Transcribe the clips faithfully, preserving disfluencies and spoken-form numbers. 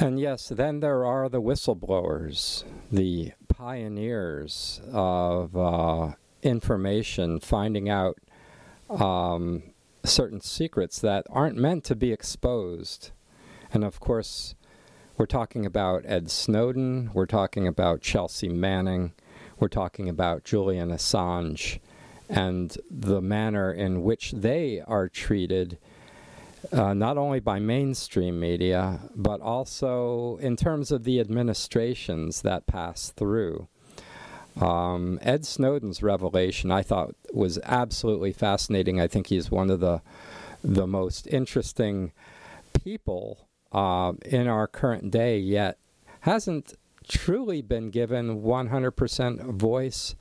And yes, then there are the whistleblowers, the pioneers of uh, information, finding out um, certain secrets that aren't meant to be exposed. And of course, we're talking about Ed Snowden, we're talking about Chelsea Manning, we're talking about Julian Assange, and the manner in which they are treated, uh, not only by mainstream media, but also in terms of the administrations that pass through. Um, Ed Snowden's revelation, I thought, was absolutely fascinating. I think he's one of the the most interesting people uh, in our current day, yet hasn't truly been given one hundred percent voice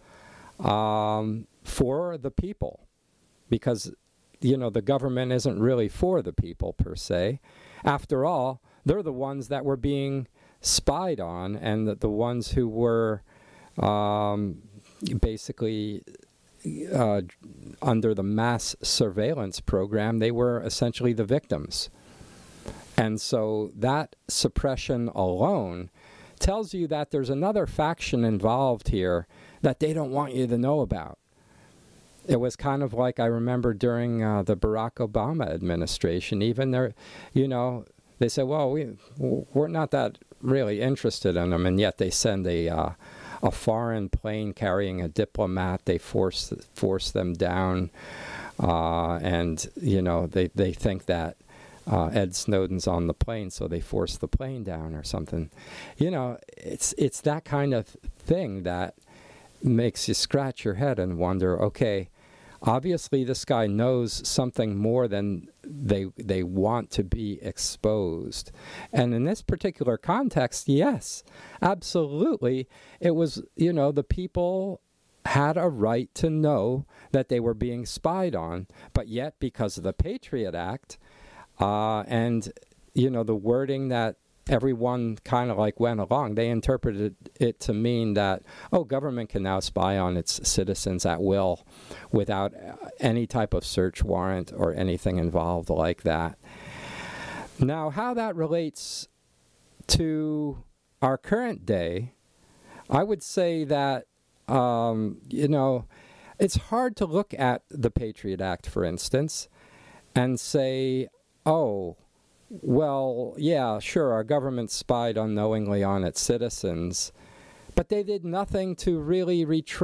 um, for the people, because, you know, the government isn't really for the people per se. After all, they're the ones that were being spied on, and the, the ones who were um, basically uh, under the mass surveillance program, they were essentially the victims. And so that suppression alone tells you that there's another faction involved here that they don't want you to know about. It was kind of like, I remember during uh, the Barack Obama administration, even there, you know, they said, well, we, we're not that really interested in them, and yet they send a uh, a foreign plane carrying a diplomat. They force force them down, uh, and, you know, they, they think that uh, Ed Snowden's on the plane, so they force the plane down or something. You know, it's it's that kind of thing that makes you scratch your head and wonder, okay, obviously this guy knows something more than they they want to be exposed. And in this particular context, yes, absolutely, it was, you know, the people had a right to know that they were being spied on, but yet because of the Patriot Act uh, and, you know, the wording that everyone kind of like went along, they interpreted it to mean that, oh, government can now spy on its citizens at will without any type of search warrant or anything involved like that. Now, how that relates to our current day, I would say that, um, you know, it's hard to look at the Patriot Act, for instance, and say, oh, well, yeah, sure, our government spied unknowingly on its citizens, but they did nothing to really retrace